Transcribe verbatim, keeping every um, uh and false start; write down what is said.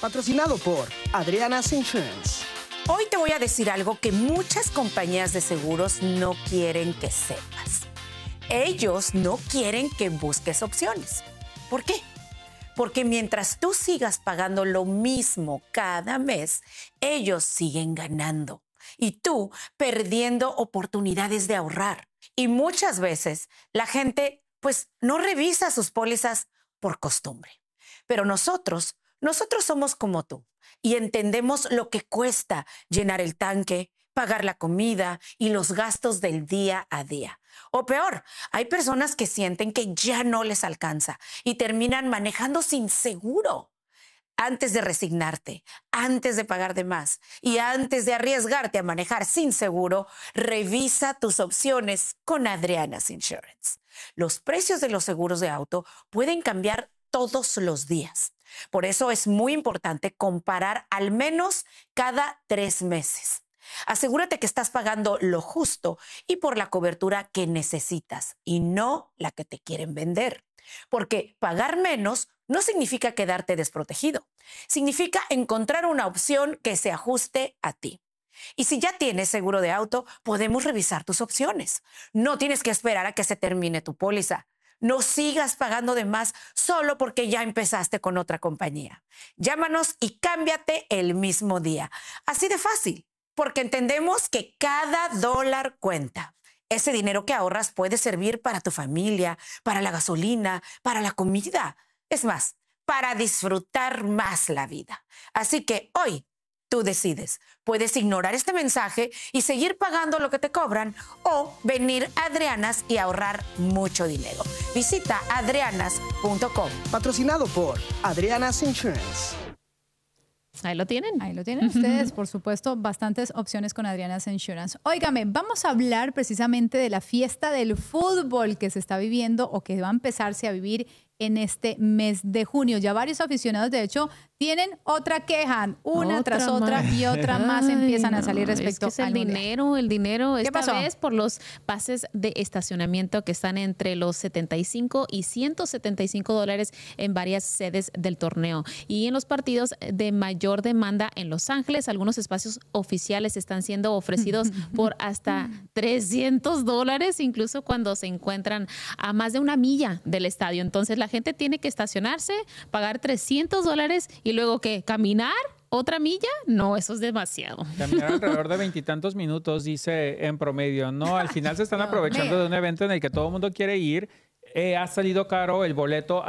Patrocinado por Adriana's Insurance. Hoy te voy a decir algo que muchas compañías de seguros no quieren que sepas. Ellos no quieren que busques opciones. ¿Por qué? Porque mientras tú sigas pagando lo mismo cada mes, ellos siguen ganando y tú perdiendo oportunidades de ahorrar. Y muchas veces la gente pues no revisa sus pólizas por costumbre. Pero nosotros, nosotros somos como tú y entendemos lo que cuesta llenar el tanque, pagar la comida y los gastos del día a día. O peor, hay personas que sienten que ya no les alcanza y terminan manejando sin seguro. Antes de resignarte, antes de pagar de más y antes de arriesgarte a manejar sin seguro, revisa tus opciones con Adriana's Insurance. Los precios de los seguros de auto pueden cambiar todos los días. Por eso es muy importante comparar al menos cada tres meses. Asegúrate que estás pagando lo justo y por la cobertura que necesitas y no la que te quieren vender. Porque pagar menos no significa quedarte desprotegido. Significa encontrar una opción que se ajuste a ti. Y si ya tienes seguro de auto, podemos revisar tus opciones. No tienes que esperar a que se termine tu póliza. No sigas pagando de más solo porque ya empezaste con otra compañía. Llámanos y cámbiate el mismo día. Así de fácil, porque entendemos que cada dólar cuenta. Ese dinero que ahorras puede servir para tu familia, para la gasolina, para la comida. Es más, para disfrutar más la vida. Así que hoy tú decides. Puedes ignorar este mensaje y seguir pagando lo que te cobran o venir a Adriana's y ahorrar mucho dinero. Visita adrianas punto com. Patrocinado por Adriana's Insurance. Ahí lo tienen. Ahí lo tienen ustedes, por supuesto, bastantes opciones con Adriana's Insurance. Óigame, vamos a hablar precisamente de la fiesta del fútbol que se está viviendo o que va a empezarse a vivir en este mes de junio. Ya varios aficionados, de hecho, tienen otra queja, una Otra tras otra más. y otra más empiezan a salir Es respecto que es el al mundial. dinero, el dinero esta pasó? vez por los pases de estacionamiento que están entre los setenta y cinco y ciento setenta y cinco dólares en varias sedes del torneo. Y en los partidos de mayor demanda en Los Ángeles, algunos espacios oficiales están siendo ofrecidos por hasta trescientos dólares, incluso cuando se encuentran a más de una milla del estadio. Entonces la gente tiene que estacionarse, pagar trescientos dólares y luego ¿qué? ¿Caminar? ¿Otra milla? No, eso es demasiado. Caminar alrededor de veintitantos minutos, dice en promedio. No, al final se están aprovechando de un evento en el que todo el mundo quiere ir. Eh, ha salido caro el boleto.